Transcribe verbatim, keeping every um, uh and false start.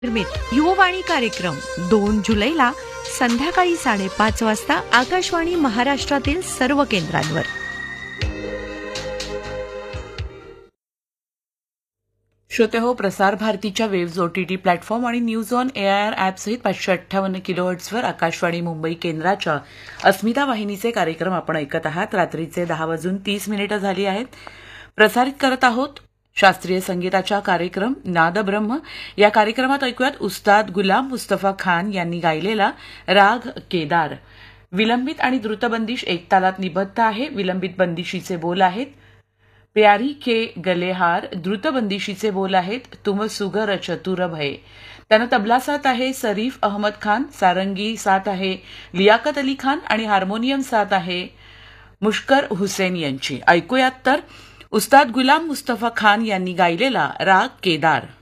निर्मित युववाणी कार्यक्रम दोन जुलैला संध्याकाळी साडेपाच वाजता आकाशवाणी महाराष्ट्रातील सर्व केंद्रांवर. श्रोते हो, प्रसार भारतीच्या वेव्ज ओटीटी प्लॅटफॉर्म आणि न्यूज ऑन एआयआर ॲप सहित पाचशे अठ्ठावन्न किलोहर्ट्झवर आकाशवाणी मुंबई केंद्राच्या अस्मिता वाहिनीचे कार्यक्रम आपण ऐकत आहात. रात्रीचे दहा वाजून तीस मिनिटं झाली आहेत. प्रसारित करत आहोत शास्त्रीय संगीताचा कार्यक्रम नादब्रह्म. या कार्यक्रमात ऐकूयात उस्ताद गुलाम मुस्तफा खान यांनी गायलेला राग केदार. विलंबित आणि द्रुतबंदिश एक तालात निबद्ध आहे. विलंबित बंदिशीचे बोल आहेत प्यारी के गलेहार. द्रुतबंदिशीचे बोल आहेत तुम सुगर चतुर भय. त्यानं तबला साथ आहे सरीफ अहमद खान, सारंगी साथ आहे लियाकत अली खान आणि हार्मोनियम साथ आहे मुश्कर हुसेन यांची. ऐकूयात तर उस्ताद गुलाम मुस्तफा खान यांनी गायलेला राग केदार.